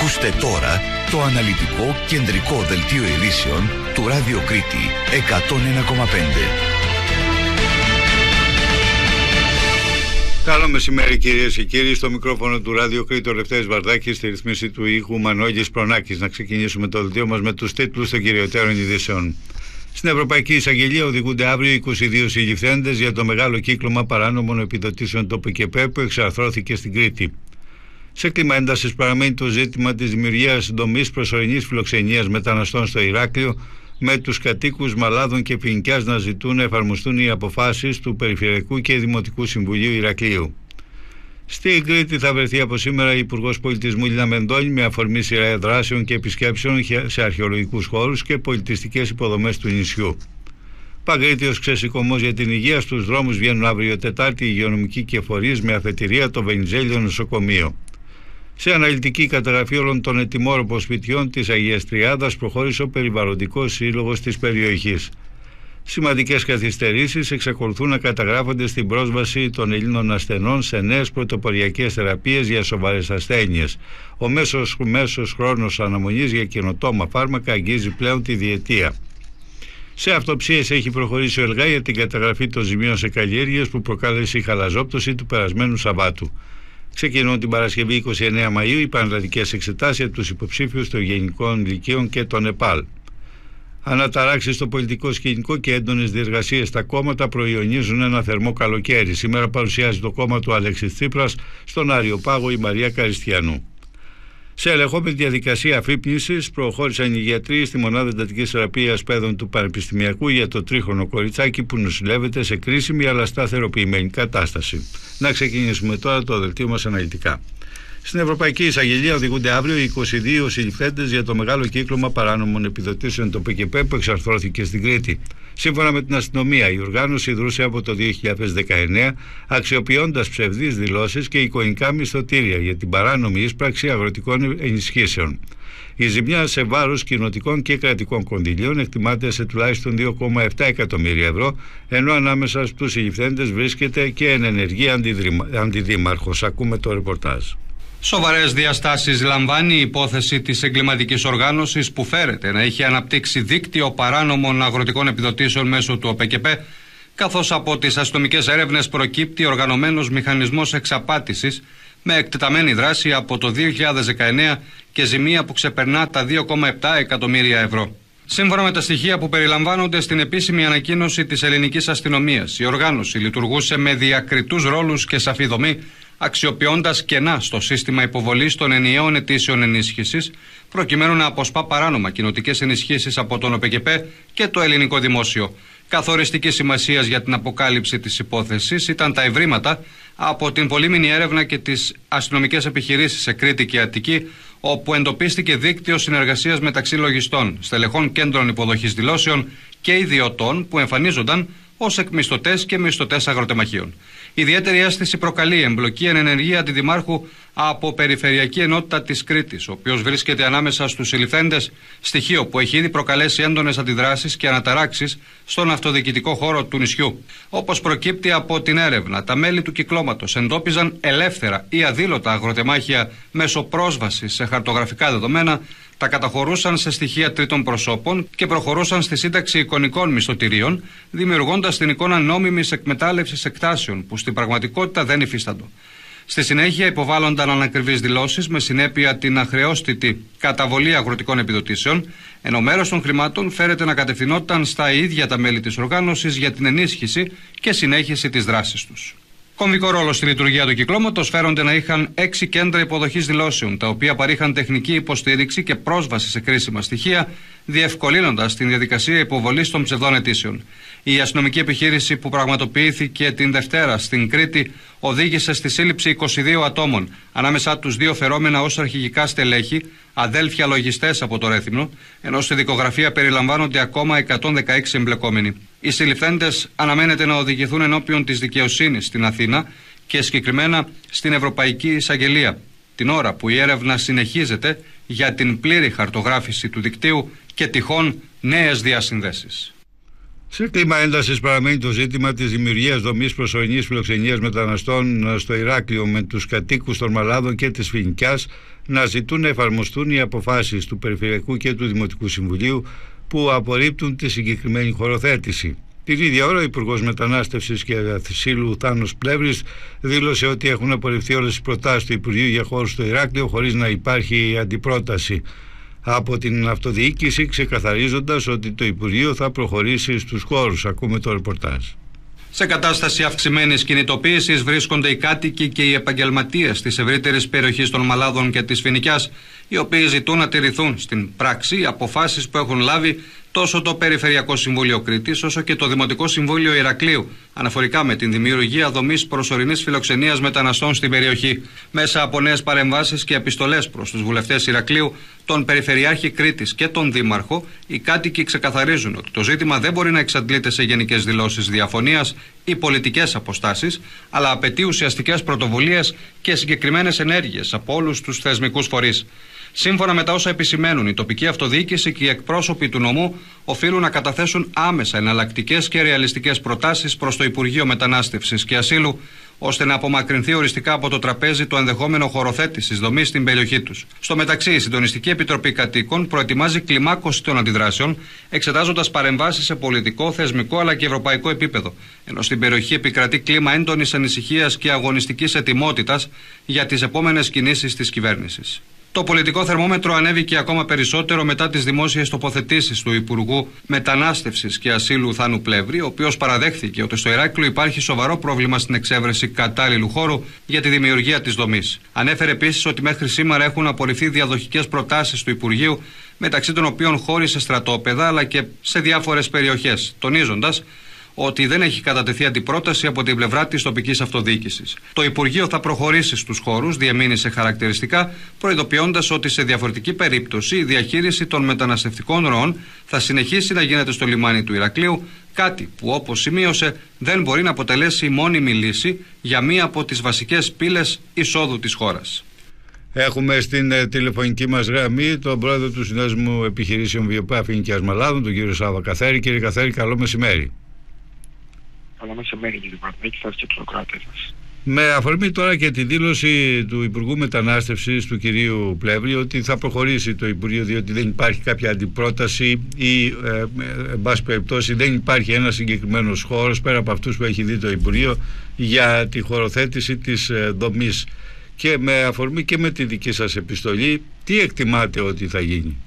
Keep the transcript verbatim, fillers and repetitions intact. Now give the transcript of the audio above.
Ακούστε τώρα το αναλυτικό κεντρικό δελτίο ειδήσεων του Ράδιο Κρήτη εκατόν ένα κόμμα πέντε. Καλό μεσημέρι κυρίες και κύριοι, στο μικρόφωνο του Ράδιο Κρήτη ο Λευτέρης Βαρδάκης, στη ρυθμίση του ήχου Μανώλης Προνάκης. Να ξεκινήσουμε το δελτίο μας με τους τίτλους των κυριωτέρων ειδήσεων. Στην Ευρωπαϊκή Εισαγγελία οδηγούνται αύριο είκοσι δύο συλληφθέντες για το μεγάλο κύκλωμα παράνομων επιδοτήσεων του ΠΚΠ που εξαρθρώθηκε στην Κρήτη. Σε κλίμα έντασης παραμένει το ζήτημα της δημιουργίας δομής προσωρινής φιλοξενίας μεταναστών στο Ηράκλειο, με τους κατοίκους Μαλάδων και Φοινικιάς να ζητούν να εφαρμοστούν οι αποφάσεις του Περιφερειακού και Δημοτικού Συμβουλίου Ηρακλείου. Στην Κρήτη θα βρεθεί από σήμερα η Υπουργός Πολιτισμού Λίνα Μενδώνη με αφορμή σειρά δράσεων και επισκέψεων σε αρχαιολογικούς χώρους και πολιτιστικές υποδομές του νησιού. Παγκρίτιος ξεσηκωμός για την υγεία. Στους δρόμους βγαίνουν αύριο Τετάρτη υγειονομικοί και φορείς με αφετηρία το Βενιζέλιο νοσοκομείο. Σε αναλυτική καταγραφή όλων των ετοιμόρροπων σπιτιών της Αγίας Τριάδας προχώρησε ο Περιβαλλοντικός Σύλλογος της περιοχής. Σημαντικές καθυστερήσεις εξακολουθούν να καταγράφονται στην πρόσβαση των Ελλήνων ασθενών σε νέες πρωτοποριακές θεραπείες για σοβαρές ασθένειες. Ο μέσος, μέσος χρόνος αναμονής για καινοτόμα φάρμακα αγγίζει πλέον τη διετία. Σε αυτοψίες έχει προχωρήσει ο ΕΛΓΑ για την καταγραφή των ζημιών σε καλλιέργειες που προκάλεσε η χαλαζόπτωση του περασμένου Σαββάτου. Ξεκινούν την Παρασκευή είκοσι εννέα Μαΐου οι πανελλαδικές εξετάσεις για τους υποψήφιους των Γενικών Λυκείων και των ΕΠΑΛ. Αναταράξεις στο πολιτικό σκηνικό και έντονες διεργασίες στα κόμματα προϊονίζουν ένα θερμό καλοκαίρι. Σήμερα παρουσιάζει το κόμμα του Αλέξης Τσίπρας στον Αριοπάγο η Μαρία Καριστιανού. Σε ελεγχόμενη διαδικασία αφύπνισης προχώρησαν οι γιατροί στη μονάδα εντατικής θεραπείας παιδών του Πανεπιστημιακού για το τρίχρονο κοριτσάκι που νοσηλεύεται σε κρίσιμη αλλά σταθεροποιημένη κατάσταση. Να ξεκινήσουμε τώρα το δελτίο μας αναλυτικά. Στην Ευρωπαϊκή Εισαγγελία οδηγούνται αύριο είκοσι δύο συλληφθέντες για το μεγάλο κύκλωμα παράνομων επιδοτήσεων του ΠΚΠ που εξαρθρώθηκε στην Κρήτη. Σύμφωνα με την αστυνομία, η οργάνωση δρούσε από το δύο χιλιάδες δεκαεννέα αξιοποιώντας ψευδείς δηλώσεις και εικονικά μισθωτήρια για την παράνομη ίσπραξη αγροτικών ενισχύσεων. Η ζημιά σε βάρος κοινοτικών και κρατικών κονδυλίων εκτιμάται σε τουλάχιστον δύο κόμμα επτά εκατομμύρια ευρώ, ενώ ανάμεσα στους συλληφθέντες βρίσκεται και εν ενεργή αντιδήμαρχος. Ακούμε το ρεπορτάζ. Σοβαρές διαστάσεις λαμβάνει η υπόθεση της εγκληματικής οργάνωσης που φέρεται να έχει αναπτύξει δίκτυο παράνομων αγροτικών επιδοτήσεων μέσω του ΟΠΚΠ, καθώς από τις αστυνομικές έρευνες προκύπτει οργανωμένος μηχανισμός εξαπάτησης με εκτεταμένη δράση από το δύο χιλιάδες δεκαεννέα και ζημία που ξεπερνά τα δύο κόμμα επτά εκατομμύρια ευρώ. Σύμφωνα με τα στοιχεία που περιλαμβάνονται στην επίσημη ανακοίνωση της ελληνικής αστυνομίας, η οργάνωση λειτουργούσε με διακριτούς ρόλους και σαφή δομή, αξιοποιώντας κενά στο σύστημα υποβολής των ενιαίων αιτήσεων ενίσχυσης, προκειμένου να αποσπά παράνομα κοινοτικές ενισχύσεις από τον ΟΠΚΠ και το ελληνικό δημόσιο. Καθοριστική σημασία για την αποκάλυψη της υπόθεσης ήταν τα ευρήματα από την πολύμηνη έρευνα και τις αστυνομικές επιχειρήσεις σε Κρήτη και Αττική, όπου εντοπίστηκε δίκτυο συνεργασίας μεταξύ λογιστών, στελεχών κέντρων υποδοχής δηλώσεων και ιδιωτών που εμφανίζονταν ως εκμισθωτές και μισθωτές αγροτεμαχίων. Ιδιαίτερη αίσθηση προκαλεί εμπλοκή εν ενεργεία αντιδημάρχου από Περιφερειακή Ενότητα της Κρήτης, ο οποίος βρίσκεται ανάμεσα στους συλληφθέντες, στοιχείο που έχει ήδη προκαλέσει έντονες αντιδράσεις και αναταράξεις στον αυτοδιοικητικό χώρο του νησιού. Όπως προκύπτει από την έρευνα, τα μέλη του κυκλώματος εντόπιζαν ελεύθερα ή αδήλωτα αγροτεμάχια μέσω πρόσβασης σε χαρτογραφικά δεδομένα, τα καταχωρούσαν σε στοιχεία τρίτων προσώπων και προχωρούσαν στη σύνταξη εικονικών μισθωτηρίων, δημιουργώντας την εικόνα νόμιμης εκμετάλλευσης εκτάσεων που στην πραγματικότητα δεν υφίσταντο. Στη συνέχεια υποβάλλονταν ανακριβείς δηλώσεις με συνέπεια την αχρεώστητη καταβολή αγροτικών επιδοτήσεων, ενώ μέρος των χρημάτων φέρεται να κατευθυνόταν στα ίδια τα μέλη της οργάνωσης για την ενίσχυση και συνέχιση της δράσης τους. Κομβικό ρόλο στη λειτουργία του κυκλώματος φέρονται να είχαν έξι κέντρα υποδοχής δηλώσεων, τα οποία παρήχαν τεχνική υποστήριξη και πρόσβαση σε κρίσιμα στοιχεία, διευκολύνοντας την διαδικασία υποβολής των ψευδών αιτήσεων. Η αστυνομική επιχείρηση που πραγματοποιήθηκε την Δευτέρα στην Κρήτη οδήγησε στη σύλληψη είκοσι δύο ατόμων, ανάμεσά τους δύο φερόμενα ως αρχηγικά στελέχη, αδέλφια λογιστές από το Ρέθυμνο, ενώ στη δικογραφία περιλαμβάνονται ακόμα εκατόν δεκαέξι εμπλεκόμενοι. Οι συλληφθέντες αναμένεται να οδηγηθούν ενώπιον της δικαιοσύνης στην Αθήνα και συγκεκριμένα στην Ευρωπαϊκή Εισαγγελία, την ώρα που η έρευνα συνεχίζεται για την πλήρη χαρτογράφηση του δικτύου και τυχόν νέες διασυνδέσεις. Σε κλίμα έντασης παραμένει το ζήτημα της δημιουργίας δομής προσωρινής φιλοξενίας μεταναστών στο Ηράκλειο, με τους κατοίκους των Μαλάδων και της Φοινικιάς να ζητούν να εφαρμοστούν οι αποφάσεις του Περιφερειακού και του Δημοτικού Συμβουλίου που απορρίπτουν τη συγκεκριμένη χωροθέτηση. Την ίδια ώρα, ο Υπουργός Μετανάστευσης και Ασύλου Θάνος Πλεύρης δήλωσε ότι έχουν απορριφθεί όλες τις προτάσεις του Υπουργείου για χώρους στο Ηράκλειο χωρίς να υπάρχει αντιπρόταση από την αυτοδιοίκηση, ξεκαθαρίζοντας ότι το Υπουργείο θα προχωρήσει στους χώρους. Ακούμε το ρεπορτάζ. Σε κατάσταση αυξημένης κινητοποίησης βρίσκονται οι κάτοικοι και οι επαγγελματίες της ευρύτερης περιοχής των Μαλάδων και της Φοινικιάς, οι οποίοι ζητούν να τηρηθούν στην πράξη οι αποφάσεις που έχουν λάβει τόσο το Περιφερειακό Συμβούλιο Κρήτης όσο και το Δημοτικό Συμβούλιο Ηρακλείου αναφορικά με την δημιουργία δομής προσωρινής φιλοξενίας μεταναστών στην περιοχή. Μέσα από νέες παρεμβάσεις και επιστολές προς τους βουλευτές Ηρακλείου, τον Περιφερειάρχη Κρήτης και τον Δήμαρχο, οι κάτοικοι ξεκαθαρίζουν ότι το ζήτημα δεν μπορεί να εξαντλείται σε γενικές δηλώσεις διαφωνίας ή πολιτικές αποστάσεις, αλλά απαιτεί ουσιαστικές πρωτοβουλίες και συγκεκριμένες ενέργειες από όλους τους θεσμικούς φορείς. Σύμφωνα με τα όσα επισημαίνουν, η τοπική αυτοδιοίκηση και οι εκπρόσωποι του νομού οφείλουν να καταθέσουν άμεσα εναλλακτικές και ρεαλιστικές προτάσεις προς το Υπουργείο Μετανάστευσης και Ασύλου, ώστε να απομακρυνθεί οριστικά από το τραπέζι το ενδεχόμενο χωροθέτησης δομής στην περιοχή τους. Στο μεταξύ, η Συντονιστική Επιτροπή Κατοίκων προετοιμάζει κλιμάκωση των αντιδράσεων, εξετάζοντας παρεμβάσεις σε πολιτικό, θεσμικό αλλά και ευρωπαϊκό επίπεδο, ενώ στην περιοχή επικρατεί κλίμα έντονης ανησυχίας και αγωνιστικής ετοιμότητας για τις επόμενες κινήσεις της κυβέρνησης. Το πολιτικό θερμόμετρο ανέβηκε ακόμα περισσότερο μετά τις δημόσιες τοποθετήσεις του Υπουργού Μετανάστευσης και Ασύλου Θάνου Πλεύρη, ο οποίος παραδέχθηκε ότι στο Ηράκλειο υπάρχει σοβαρό πρόβλημα στην εξέβρεση κατάλληλου χώρου για τη δημιουργία της δομής. Ανέφερε επίσης ότι μέχρι σήμερα έχουν απορριφθεί διαδοχικές προτάσεις του Υπουργείου, μεταξύ των οποίων χώροι σε στρατόπεδα αλλά και σε διάφορες περιοχές, τονίζοντας ότι δεν έχει κατατεθεί αντιπρόταση από την πλευρά της τοπικής αυτοδιοίκησης. Το Υπουργείο θα προχωρήσει στους χώρους, διεμήνυσε χαρακτηριστικά, προειδοποιώντας ότι σε διαφορετική περίπτωση η διαχείριση των μεταναστευτικών ροών θα συνεχίσει να γίνεται στο λιμάνι του Ηρακλείου, κάτι που, όπως σημείωσε, δεν μπορεί να αποτελέσει μόνιμη λύση για μία από τις βασικές πύλες εισόδου της χώρας. Έχουμε στην ε, τηλεφωνική μας γραμμή τον πρόεδρο του Συνδέσμου Επιχειρήσεων Βιοπά Φοινικιάς Μαλάδων, τον κύριο Σάβα Καθέρη. Κύριε Καθέρη, καλό μεσημέρι. Καλό μεσημέρι, κύριε Βαρδάκη, σας και τους ακροατές σας. Με αφορμή τώρα και τη δήλωση του Υπουργού Μετανάστευσης του κυρίου Πλεύρη ότι θα προχωρήσει το Υπουργείο, διότι δεν υπάρχει κάποια αντιπρόταση ή ε, εν πάση περιπτώσει δεν υπάρχει ένα συγκεκριμένος χώρος πέρα από αυτούς που έχει δει το Υπουργείο για τη χωροθέτηση της ε, δομής. Και με αφορμή και με τη δική σας επιστολή, τι εκτιμάτε ότι θα γίνει?